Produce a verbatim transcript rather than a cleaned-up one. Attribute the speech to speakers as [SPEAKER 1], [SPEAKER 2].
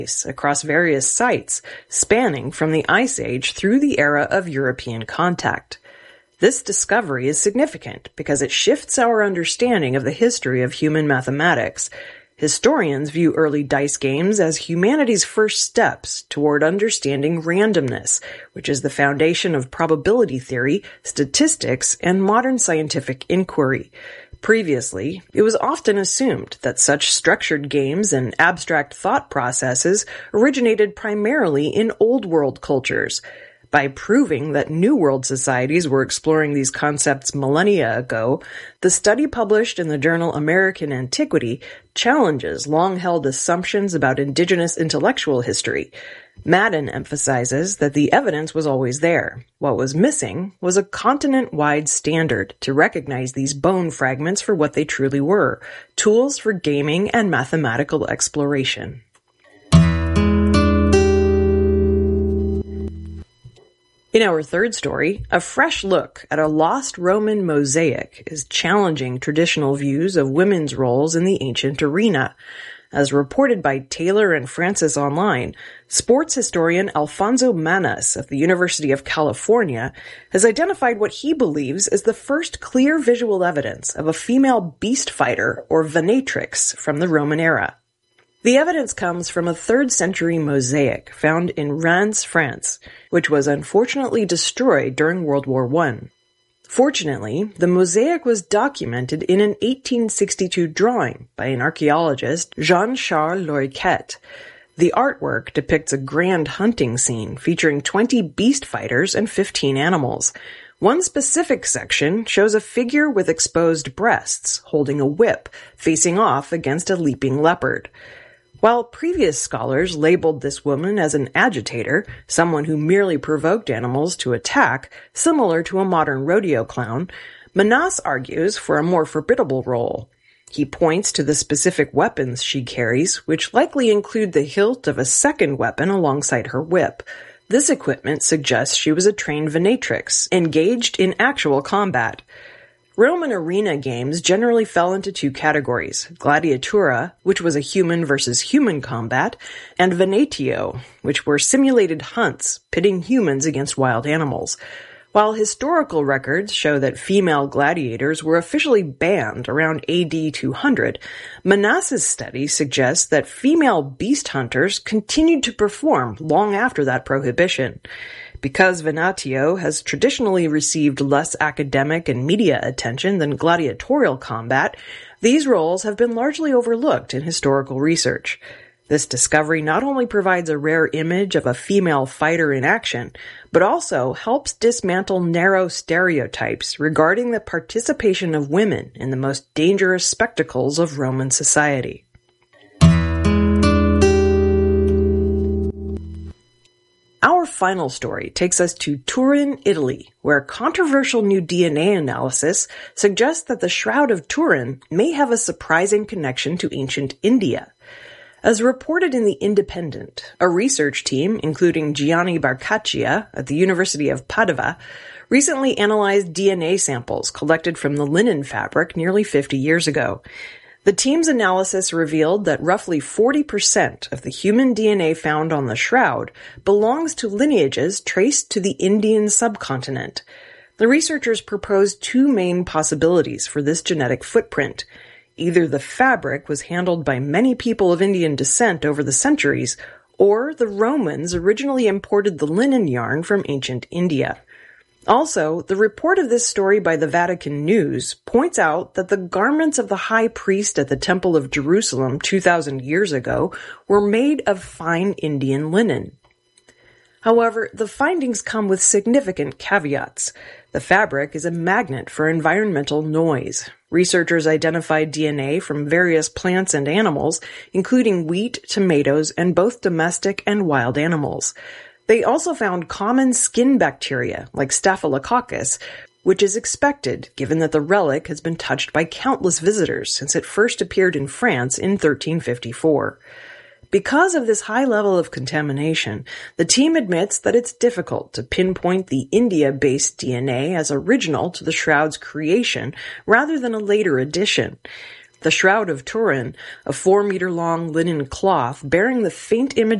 [SPEAKER 1] across various sites, spanning from the Ice Age through the era of European contact. This discovery is significant because it shifts our understanding of the history of human mathematics. Historians view early dice games as humanity's first steps toward understanding randomness, which is the foundation of probability theory, statistics, and modern scientific inquiry. Previously, it was often assumed that such structured games and abstract thought processes originated primarily in Old World cultures. By proving that New World societies were exploring these concepts millennia ago, the study published in the journal American Antiquity challenges long-held assumptions about indigenous intellectual history. Madden emphasizes that the evidence was always there. What was missing was a continent-wide standard to recognize these bone fragments for what they truly were, tools for gaming and mathematical exploration. In our third story, a fresh look at a lost Roman mosaic is challenging traditional views of women's roles in the ancient arena. As reported by Taylor and Francis Online, sports historian Alfonso Manas of the University of California has identified what he believes is the first clear visual evidence of a female beast fighter or venatrix from the Roman era. The evidence comes from a third century mosaic found in Reims, France, which was unfortunately destroyed during World War One. Fortunately, the mosaic was documented in an eighteen sixty-two drawing by an archaeologist, Jean-Charles Loriquet. The artwork depicts a grand hunting scene featuring twenty beast fighters and fifteen animals. One specific section shows a figure with exposed breasts holding a whip, facing off against a leaping leopard. While previous scholars labeled this woman as an agitator, someone who merely provoked animals to attack, similar to a modern rodeo clown, Manas argues for a more formidable role. He points to the specific weapons she carries, which likely include the hilt of a second weapon alongside her whip. This equipment suggests she was a trained venatrix, engaged in actual combat. Roman arena games generally fell into two categories, gladiatura, which was a human versus human combat, and venatio, which were simulated hunts, pitting humans against wild animals. While historical records show that female gladiators were officially banned around A D two hundred, Manas's study suggests that female beast hunters continued to perform long after that prohibition. Because venatio has traditionally received less academic and media attention than gladiatorial combat, these roles have been largely overlooked in historical research. This discovery not only provides a rare image of a female fighter in action, but also helps dismantle narrow stereotypes regarding the participation of women in the most dangerous spectacles of Roman society. Our final story takes us to Turin, Italy, where controversial new D N A analysis suggests that the Shroud of Turin may have a surprising connection to ancient India. As reported in The Independent, a research team, including Gianni Barcaccia at the University of Padova, recently analyzed D N A samples collected from the linen fabric nearly fifty years ago. The team's analysis revealed that roughly forty percent of the human D N A found on the shroud belongs to lineages traced to the Indian subcontinent. The researchers proposed two main possibilities for this genetic footprint. Either the fabric was handled by many people of Indian descent over the centuries, or the Romans originally imported the linen yarn from ancient India. Also, the report of this story by the Vatican News points out that the garments of the high priest at the Temple of Jerusalem two thousand years ago were made of fine Indian linen. However, the findings come with significant caveats. The fabric is a magnet for environmental noise. Researchers identified D N A from various plants and animals, including wheat, tomatoes, and both domestic and wild animals. They also found common skin bacteria, like Staphylococcus, which is expected given that the relic has been touched by countless visitors since it first appeared in France in thirteen fifty-four. Because of this high level of contamination, the team admits that it's difficult to pinpoint the India-based D N A as original to the shroud's creation rather than a later addition. The Shroud of Turin, a four-meter-long linen cloth bearing the faint image